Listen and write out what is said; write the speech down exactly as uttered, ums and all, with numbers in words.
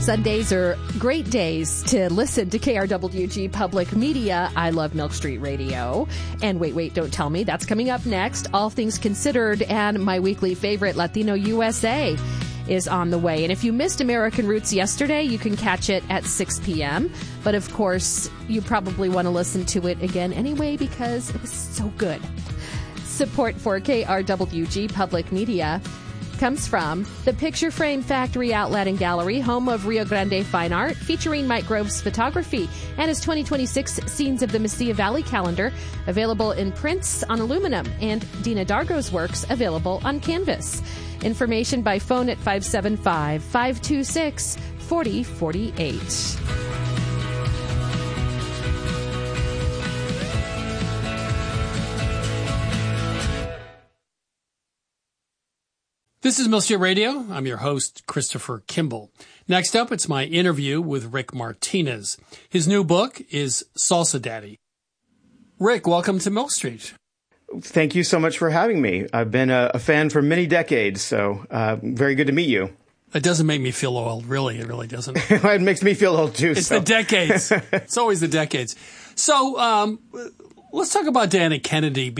Sundays are great days to listen to K R W G Public Media. I love Milk Street Radio. And wait, wait, don't tell me. That's coming up next. All Things Considered and my weekly favorite, Latino U S A, is on the way. And if you missed American Roots yesterday, you can catch it at six p.m. But of course, you probably want to listen to it again anyway because it was so good. Support for K R W G Public Media comes from the Picture Frame Factory Outlet and Gallery, home of Rio Grande Fine Art, featuring Mike Grove's photography and his twenty twenty-six Scenes of the Mesilla Valley calendar, available in prints on aluminum, and Dina Dargo's works available on canvas. Information by phone at five seven five, five two six, four zero four eight. This is Milk Street Radio. I'm your host, Christopher Kimball. Next up, it's my interview with Rick Martinez. His new book is Salsa Daddy. Rick, welcome to Milk Street. Thank you so much for having me. I've been a, a fan for many decades, so uh, very good to meet you. It doesn't make me feel old, really. It really doesn't. It makes me feel old, too. It's so. the decades. It's always the decades. So um, let's talk about Dan Kennedy.